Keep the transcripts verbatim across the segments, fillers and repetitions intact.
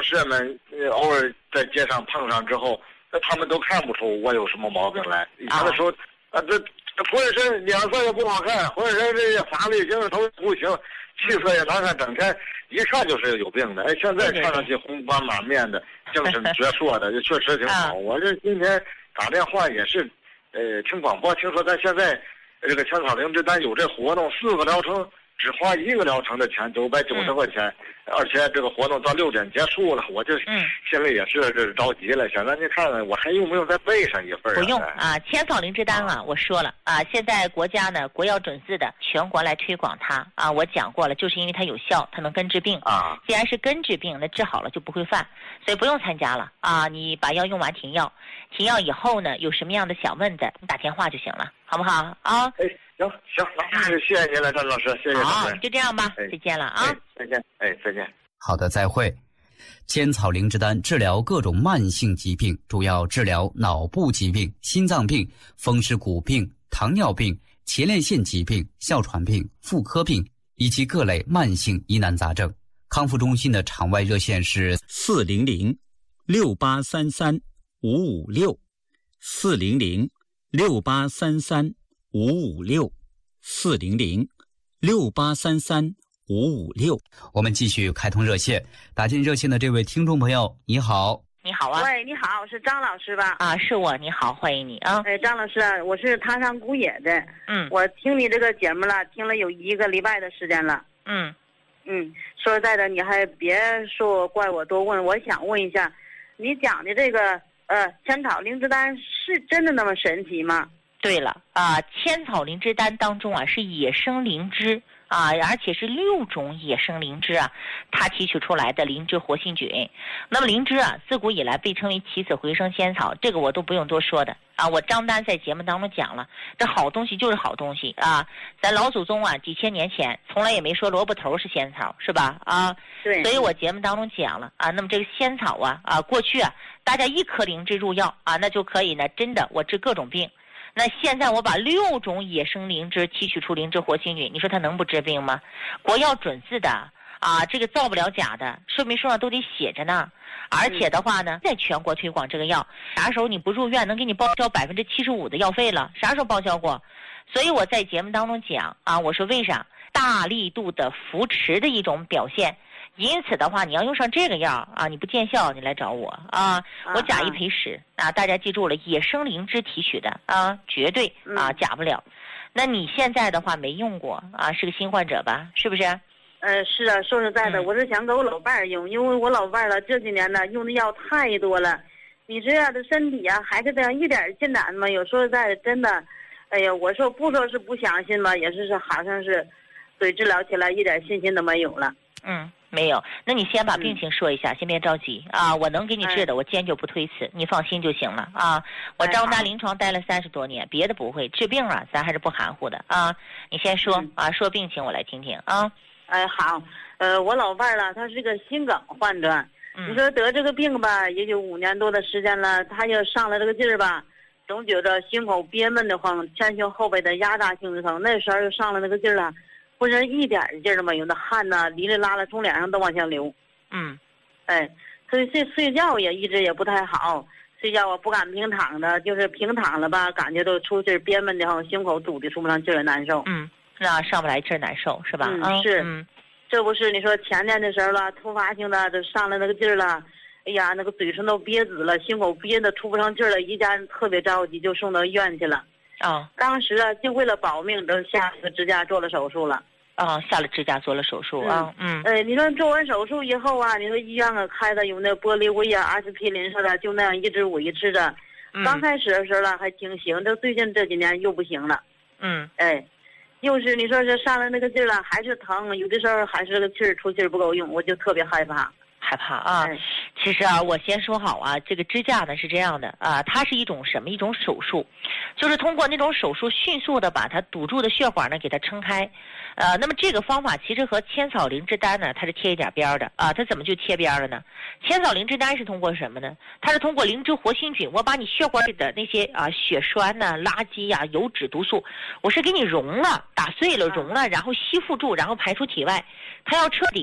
同事们呃偶尔在街上碰上之后，那他们都看不出我有什么毛病来。以前的时候，啊，这这浑身脸色也不好看，浑身这些法律精神头不行，气色也难看，整天一看就是有病的。哎，现在看上去红光满面的，精神矍铄的，确实挺好。我这今天打电话也是，呃，听广播，听说咱现在这个千草灵芝丹有这活动，四个疗程只花一个疗程的钱，九百九十块钱。嗯，而且这个活动到六点结束了，我就心里也是这着急了。想让您看看，我还用不用再备上一份？ 不用啊，千草灵芝丹啊，我说了啊，现在国家呢国药准字的，全国来推广它啊。我讲过了，就是因为它有效，它能根治病啊。既然是根治病，那治好了就不会犯，所以不用参加了啊。你把药用完停药，停药以后呢，有什么样的想问的，你打电话就行了，好不好啊？ 哎，行行，那谢谢您了，张老师，谢谢。 好，就这样吧，再见了啊。 再见，哎，再见。 好的，再会。千草灵芝丹治疗各种慢性疾病，主要治疗脑部疾病、心脏病、风湿骨病、糖尿病、前列腺疾病、哮喘病、妇科病以及各类慢性疑难杂症。康复中心的场外热线是四零零六八三三五五六，四零零六八三三五五六，四零零六八三三五五六。 我们继续开通热线，打进热线的这位听众朋友，你好。 你好啊。 喂，你好，是张老师吧？ 啊，是我，你好，欢迎你啊。 哎，张老师，我是塔山古野的。 嗯。 我听你这个节目了，听了有一个礼拜的时间了。 嗯。 嗯，说实在的，你还别说怪我多问，我想问一下，你讲的这个呃千草灵芝丹是真的那么神奇吗？ 对了啊，千草灵芝丹当中啊是野生灵芝啊，而且是六种野生灵芝啊，它提取出来的灵芝活性菌。那么灵芝啊，自古以来被称为起死回生仙草，这个我都不用多说的啊。我张丹在节目当中讲了，这好东西就是好东西啊。咱老祖宗啊，几千年前从来也没说萝卜头是仙草，是吧？啊， 对。 所以我节目当中讲了啊，那么这个仙草啊啊，过去啊，大家一颗灵芝入药啊，那就可以呢，真的我治各种病。那现在我把六种野生灵芝提取出灵芝活性菌，你说它能不治病吗？国药准字的啊，这个造不了假的，说明书上都得写着呢。而且的话呢，在全国推广这个药，啥时候你不入院能给你报销百分之七十五的药费了？啥时候报销过？所以我在节目当中讲啊，我说为啥大力度的扶持的一种表现。因此的话，你要用上这个药啊，你不见效，你来找我啊，我假一赔十啊！大家记住了，野生灵芝提取的啊，绝对啊假不了。那你现在的话没用过啊，是个新患者吧？是不是？ 呃，是啊，说实在的，嗯、我是想给我老伴儿用，因为我老伴儿了这几年呢用的药太多了，你这样的身体啊还是这样一点进展嘛。有说实在的，真的，哎呀，我说不说是不相信吧，也是是好像是对治疗起来一点信心都没有了。 嗯。没有，那你先把病情说一下，嗯、先别着急啊！我能给你治的， 哎、 我坚决不推辞，你放心就行了啊！我张大临床待了三十多年，别的不会，治病啊，咱还是不含糊的啊！你先说、嗯、啊，说病情我来听听啊！ 哎，好，呃，我老伴儿了，他是个心梗患者，嗯、你说得这个病吧，也就五年多的时间了，他就上了这个劲儿吧，总觉着心口憋闷的慌，前胸后背的压榨性的疼，那时候又上了那个劲儿了。浑身一点劲儿都没有，那汗呐哩哩啦啦从脸上都往下流。 嗯， 哎，所以睡睡觉也一直也不太好，睡觉我不敢平躺的，就是平躺了吧，感觉都出劲儿憋闷的慌，胸口堵的出不上劲儿难受。 嗯，那上不来劲儿难受是吧？ 嗯，是。嗯，这不是你说前年的时候了，突发性的就上了那个劲儿了，哎呀，那个嘴唇都憋紫了，心口憋得出不上劲儿了，一家人特别着急，就送到医院去了。 哦， 当时啊，就为了保命，都下个支架做了手术了。 啊、哦，下了支架做了手术啊，嗯， 哎、呃，你说做完手术以后啊，你说医院啊开的有那玻璃胃啊、阿司匹林似的，就那样一直维持着。嗯、刚开始的时候呢还挺行，这最近这几年又不行了。 嗯， 哎，又是你说是上了那个劲儿了，还是疼，有的时候还是个气儿出气儿不够用，我就特别害怕。 害怕啊！ 哎、 其实啊，我先说好啊，这个支架呢是这样的啊，它是一种什么一种手术，就是通过那种手术迅速的把它堵住的血管呢给它撑开，呃，那么这个方法其实和千草灵芝丹呢它是贴一点边的啊，它怎么就贴边了呢？千草灵芝丹是通过什么呢？它是通过灵芝活性菌，我把你血管里的那些啊血栓呐、垃圾呀、啊、油脂毒素，我是给你溶了、打碎了、溶了，然后吸附住，然后排出体外，它要彻底。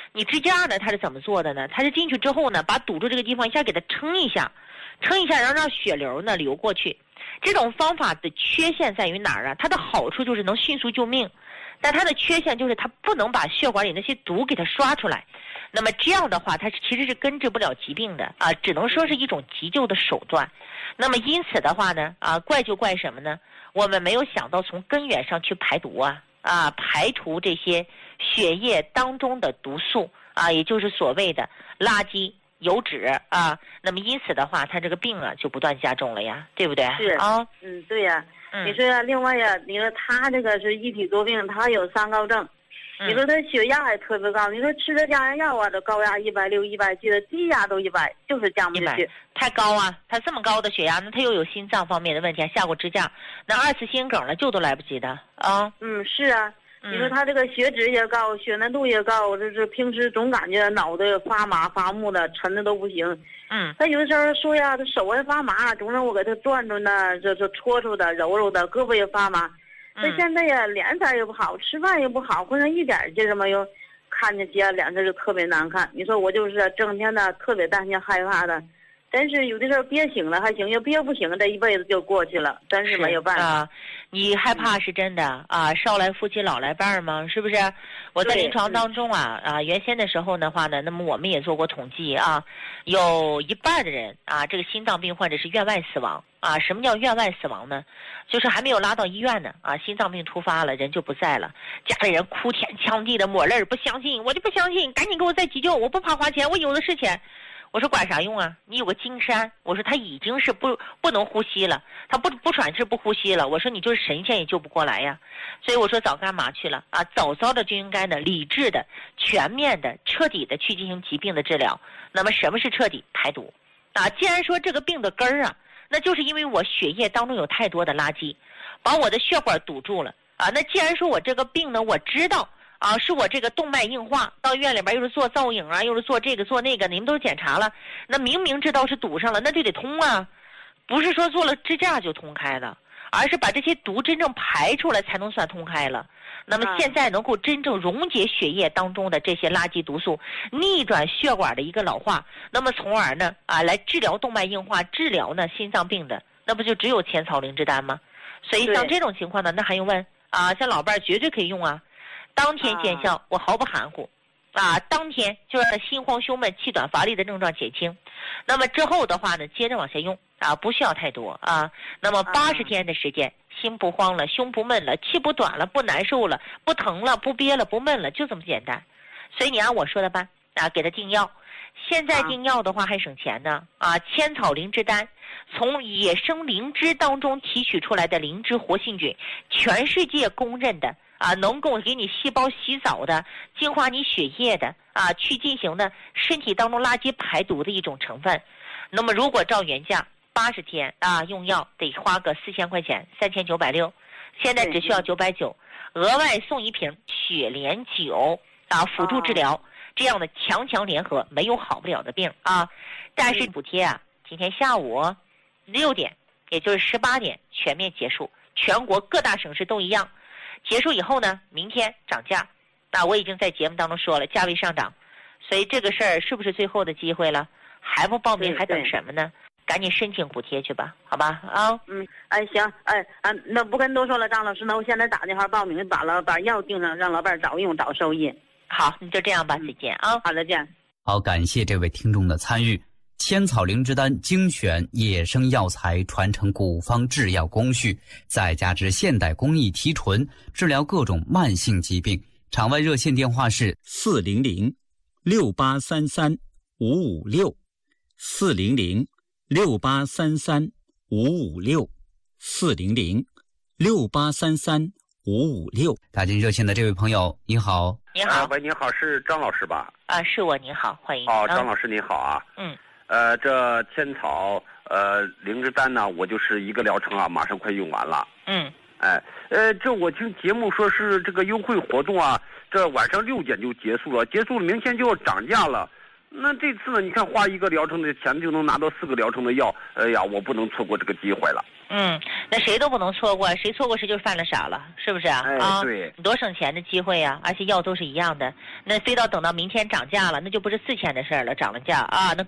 你支架呢，它是怎么做的呢？它是进去之后呢，把堵住这个地方一下给它撑一下，撑一下，然后让血流呢流过去。这种方法的缺陷在于哪儿啊？它的好处就是能迅速救命，但它的缺陷就是它不能把血管里那些毒给它刷出来。那么这样的话，它其实是根治不了疾病的啊，只能说是一种急救的手段。那么因此的话呢，啊，怪就怪什么呢？我们没有想到从根源上去排毒啊，啊，排除这些血液当中的毒素啊，也就是所谓的垃圾。油脂啊，那么因此的话，他这个病啊就不断加重了呀，对不对？ 是啊，嗯，对呀。嗯、你说呀、啊，另外呀，你说他这个是一体多病，他有三高症，嗯、你说他血压还特别高，你说吃着降压药啊，这高压一百六、一百七的，低压都一百，就是降不下去。 太高啊！他这么高的血压，那他又有心脏方面的问题，还下过支架，那二次心梗了救都来不及的啊。 嗯，是啊。你说他这个血脂也高，血粘度也高，这是平时总感觉脑袋发麻发木的，沉的都不行。 嗯， 他有的时候说呀，他手还发麻，总让我给他转转的，这这搓搓的、揉揉的，胳膊也发麻。他现在呀，脸色也不好，吃饭也不好，浑身一点劲儿没有，看见起脸色就特别难看。你说我就是整天的特别担心害怕的。但是有的时候憋醒了还行，要憋不醒，这一辈子就过去了，真是没有办法。 啊，你害怕是真的啊，少来夫妻老来伴儿嘛，是不是？我在临床当中啊啊，原先的时候的话呢，那么我们也做过统计啊，有一半的人啊，这个心脏病患者是院外死亡啊。什么叫院外死亡呢？就是还没有拉到医院呢啊，心脏病突发了，人就不在了，家里人哭天抢地的抹泪，不相信，我就不相信，赶紧给我再急救，我不怕花钱，我有的是钱。我说管啥用啊？你有个金山，我说他已经是不不能呼吸了，他不不喘气不呼吸了。我说你就是神仙也救不过来呀。所以我说早干嘛去了啊？早早的就应该呢，理智的、全面的、彻底的去进行疾病的治疗。那么什么是彻底？排毒啊！既然说这个病的根儿啊，那就是因为我血液当中有太多的垃圾，把我的血管堵住了啊。那既然说我这个病呢，我知道。啊，是我这个动脉硬化，到医院里边又是做造影啊，又是做这个做那个，你们都检查了，那明明知道是堵上了，那就得通啊，不是说做了支架就通开的，而是把这些毒真正排出来才能算通开了。那么现在能够真正溶解血液当中的这些垃圾毒素，逆转血管的一个老化，那么从而呢啊来治疗动脉硬化，治疗呢心脏病的，那不就只有千草灵芝丹吗？所以像这种情况呢，那还用问啊？像老伴儿绝对可以用啊。当天见效，啊、我毫不含糊，啊，当天就让他心慌胸闷、气短乏力的症状减轻。那么之后的话呢，接着往下用啊，不需要太多啊。那么八十天的时间，心不慌了，胸不闷了，气不短了，不难受了，不疼了，不憋了，不闷了，就这么简单。所以你按我说的办啊，给他定药。现在定药的话还省钱呢啊！千草灵芝丹，从野生灵芝当中提取出来的灵芝活性菌，全世界公认的。啊，能够给你细胞洗澡的、净化你血液的啊，去进行呢身体当中垃圾排毒的一种成分。那么如果照原价八十天啊，用药得花个四千块钱，三千九百六，现在只需要九百九，额外送一瓶雪莲酒啊，辅助治疗。这样的强强联合，没有好不了的病啊。但是补贴啊，今天下午六点，也就是十八点全面结束，全国各大省市都一样。结束以后呢，明天涨价，那我已经在节目当中说了，价位上涨，所以这个事儿是不是最后的机会了？还不报名还等什么呢？赶紧申请补贴去吧，好吧？啊， 嗯，哎，行，哎，啊，那不跟多说了，张老师，那我现在打电话报名，把老把药订上，让老伴早用早受益。 好，你就这样吧，再见啊。 好的，见。 好，感谢这位听众的参与。千草灵芝丹精选野生药材，传承古方制药工序，再加之现代工艺提纯，治疗各种慢性疾病。场外热线电话是四零零六八三三五五六，四零零六八三三五五六，四零零六八三三五五六。 打进热线的这位朋友，你好。 你好， 喂，你好，是张老师吧？ 啊，是我，你好，欢迎。 哦，张老师你好啊。 嗯。 呃，这千草呃灵芝丹呢，我就是一个疗程啊，马上快用完了。 嗯。 哎，呃，这我听节目说是这个优惠活动啊，这晚上六点就结束了，结束了，明天就要涨价了。 那这次呢？你看花一个疗程的钱就能拿到四个疗程的药，哎呀，我不能错过这个机会了。 嗯，那谁都不能错过，谁错过谁就是犯了傻了，是不是啊？ 哎， 啊， 对， 多省钱的机会呀、啊，而且药都是一样的，那非到等到明天涨价了，那就不是四千的事儿了，涨了价啊，那更。